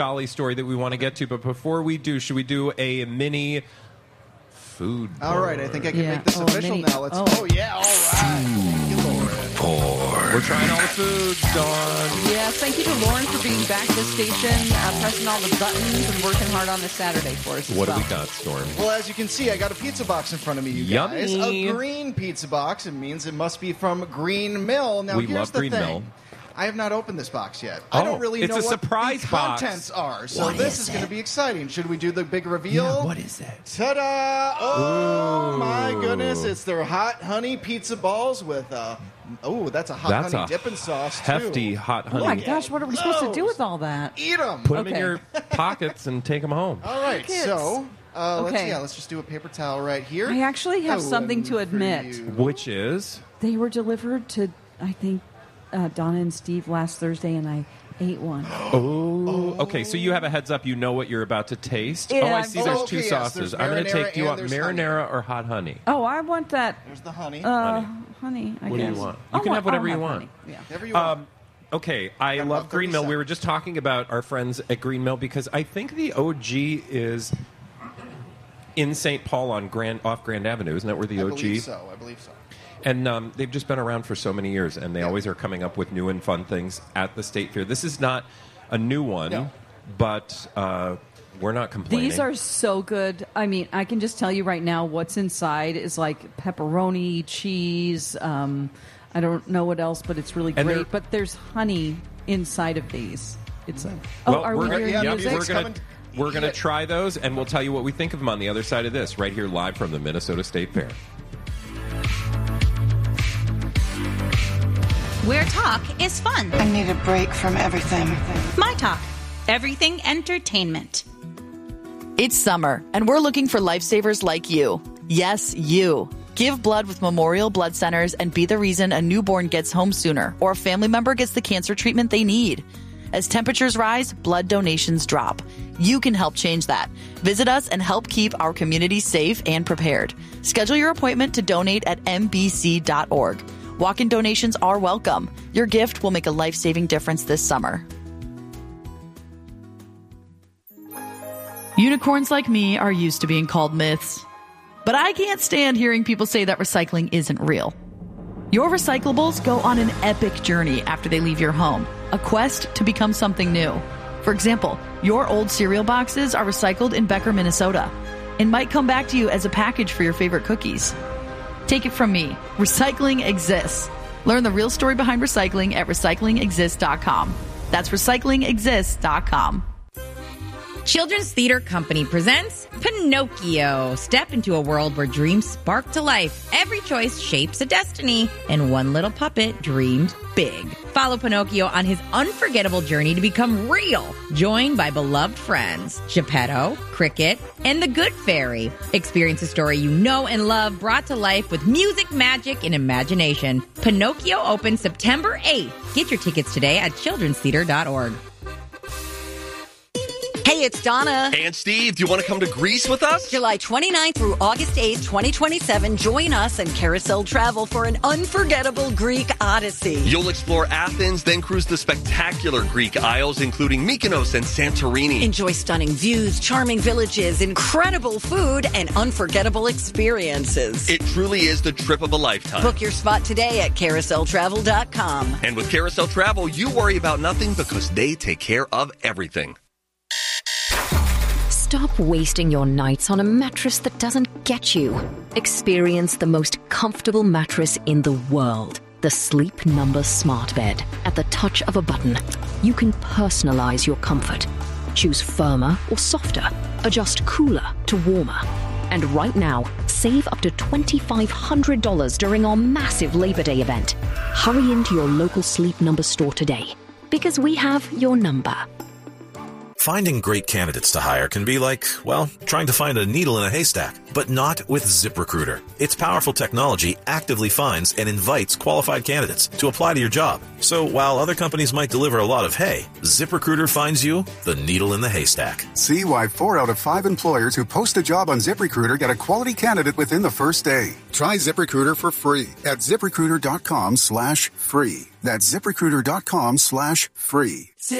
Valley story that we want to get to, but before we do, should we do a mini food board? All right, I think I can make this official now. Let's. Oh yeah, all right. Thank you, Lauren. We're trying all the foods, Dawn. Yes, thank you to Lauren for being back at the station, pressing all the buttons and working hard on this Saturday for us. What do we got, Storm? Well, as you can see, I got a pizza box in front of me, you guys. Yummy. A green pizza box. It means it must be from Green Mill. Now, We here's love the Green thing. Mill. I have not opened this box yet. I don't really know it's a what surprise the box. contents are. So this is going to be exciting. Should we do the big reveal? Yeah, what is it? Ta-da! Oh, my goodness. It's their hot honey pizza balls with, that's a hot honey dipping sauce, too. Hefty hot honey. Oh, my gosh, what are we supposed to do with all that? Eat them! Put them in your pockets and take them home. All right, Kids. so Okay. let's just do a paper towel right here. I actually have Oh, something and to for admit. you. Which is? They were delivered to, I think, Donna and Steve last Thursday, and I ate one. Oh, okay. So you have a heads up. You know what you're about to taste. Yeah, I see. There's okay, two yes, sauces. there's I'm going to marinara take. Do you and want there's marinara or hot honey? Oh, I want that. There's the honey. Honey, I What guess. do you want? You can have whatever you want. Honey. Yeah. Whatever you want. Okay, I love about Green Mill. 30 We were just talking about our friends at Green Mill because I think the OG is in St. Paul on off Grand Avenue. Isn't that where the OG? I believe so. And they've just been around for so many years, and they always are coming up with new and fun things at the State Fair. This is not a new one, but we're not complaining. These are so good. I mean, I can just tell you right now what's inside is like pepperoni, cheese. I don't know what else, but it's really And great. But there's honey inside of these. It's are we hearing music? We're going to try those, and we'll tell you what we think of them on the other side of this, right here live from the Minnesota State Fair. Where talk is fun. I need a break from everything. My Talk. Everything entertainment. It's summer, and we're looking for lifesavers like you. Yes, you. Give blood with Memorial Blood Centers and be the reason a newborn gets home sooner or a family member gets the cancer treatment they need. As temperatures rise, blood donations drop. You can help change that. Visit us and help keep our community safe and prepared. Schedule your appointment to donate at mbc.org. Walk-in donations are welcome. Your gift will make a life-saving difference this summer. Unicorns like me are used to being called myths. But I can't stand hearing people say that recycling isn't real. Your recyclables go on an epic journey after they leave your home, a quest to become something new. For example, your old cereal boxes are recycled in Becker, Minnesota, and might come back to you as a package for your favorite cookies. Take it from me. Recycling exists. Learn the real story behind recycling at recyclingexist.com. That's recyclingexist.com. Children's Theater Company presents Pinocchio. Step into a world where dreams spark to life. Every choice shapes a destiny, and one little puppet dreams big. Follow Pinocchio on his unforgettable journey to become real, joined by beloved friends, Geppetto, Cricket, and the Good Fairy. Experience a story you know and love brought to life with music, magic, and imagination. Pinocchio opens September 8th. Get your tickets today at childrenstheater.org. Hey, it's Donna. And Steve, do you want to come to Greece with us? July 29th through August 8th, 2027. Join us and Carousel Travel for an unforgettable Greek odyssey. You'll explore Athens, then cruise the spectacular Greek Isles, including Mykonos and Santorini. Enjoy stunning views, charming villages, incredible food, and unforgettable experiences. It truly is the trip of a lifetime. Book your spot today at carouseltravel.com. And with Carousel Travel, you worry about nothing because they take care of everything. Stop wasting your nights on a mattress that doesn't get you. Experience the most comfortable mattress in the world. The Sleep Number Smart Bed. At the touch of a button, you can personalize your comfort. Choose firmer or softer. Adjust cooler to warmer. And right now, save up to $2,500 during our massive Labor Day event. Hurry into your local Sleep Number store today, because we have your number. Finding great candidates to hire can be like, well, trying to find a needle in a haystack, but not with ZipRecruiter. Its powerful technology actively finds and invites qualified candidates to apply to your job. So while other companies might deliver a lot of hay, ZipRecruiter finds you the needle in the haystack. See why 4 out of 5 employers who post a job on ZipRecruiter get a quality candidate within the first day. Try ZipRecruiter for free at ZipRecruiter.com/free. That's ZipRecruiter.com/free.